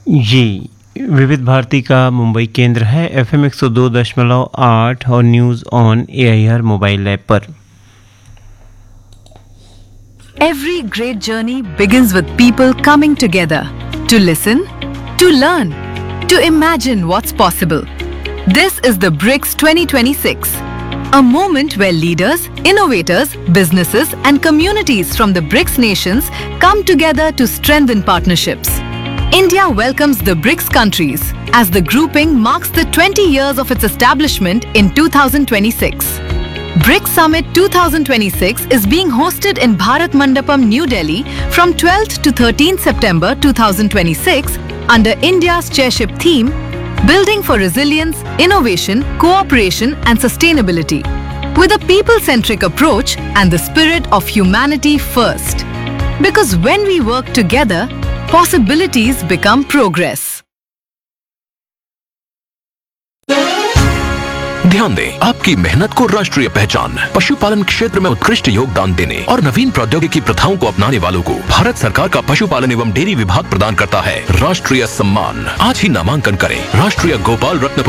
ये विविध भारती का मुंबई केंद्र है। FM 102.8 और news on AIR mobile app पर। Every great journey begins with people coming together to listen, to learn, to imagine what's possible. This is the BRICS 2026, a moment where leaders, innovators, businesses and communities from the BRICS nations come together to strengthen partnerships. India welcomes the BRICS countries as the grouping marks the 20 years of its establishment in 2026. BRICS Summit 2026 is being hosted in Bharat Mandapam, New Delhi from 12th to 13th September 2026 under India's chairship theme, Building for Resilience, Innovation, Cooperation and Sustainability, with a people-centric approach and the spirit of humanity first. Because when we work together, possibilities become progress. ध्यान दें, आपकी मेहनत को राष्ट्रीय पहचान, पशुपालन क्षेत्र में उत्कृष्ट योगदान देने और नवीन प्रौद्योगिकी प्रथाओं को अपनाने वालों को भारत सरकार का पशुपालन एवं डेयरी विभाग प्रदान करता है राष्ट्रीय सम्मान। आज ही नामांकन करें राष्ट्रीय गोपाल रत्न